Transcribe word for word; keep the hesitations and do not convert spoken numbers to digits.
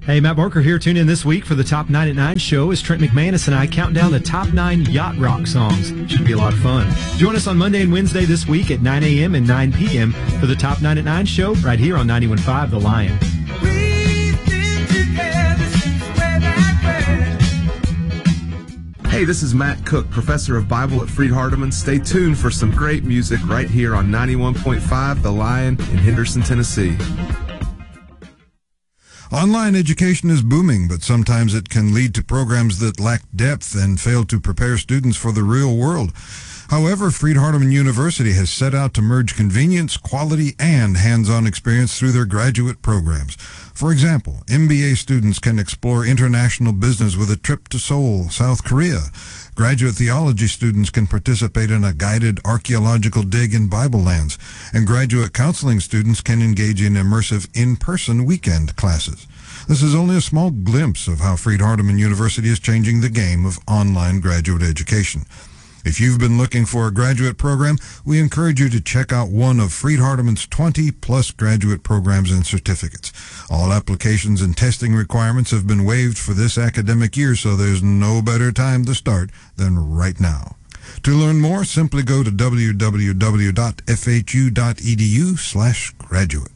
Hey, Matt Barker here. Tune in this week for the Top nine at nine show as Trent McManus and I count down the top nine yacht rock songs. Should be a lot of fun. Join us on Monday and Wednesday this week at nine a.m. and nine p.m. for the Top nine at nine show right here on ninety-one point five The Lion. Hey, this is Matt Cook, professor of Bible at Freed-Hardeman. Stay tuned for some great music right here on ninety-one point five The Lion in Henderson, Tennessee. Online education is booming, but sometimes it can lead to programs that lack depth and fail to prepare students for the real world. However, Freed-Hardeman University has set out to merge convenience, quality, and hands-on experience through their graduate programs. For example, M B A students can explore international business with a trip to Seoul, South Korea. Graduate theology students can participate in a guided archaeological dig in Bible lands, and graduate counseling students can engage in immersive in-person weekend classes. This is only a small glimpse of how Freed-Hardeman University is changing the game of online graduate education. If you've been looking for a graduate program, we encourage you to check out one of Freed-Hardeman's twenty plus graduate programs and certificates. All applications and testing requirements have been waived for this academic year, so there's no better time to start than right now. To learn more, simply go to w w w dot f h u dot e d u slash graduate.